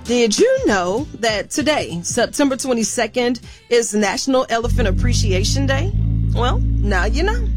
Did you know that today, September 22nd, is National Elephant Appreciation Day? Well, now you know.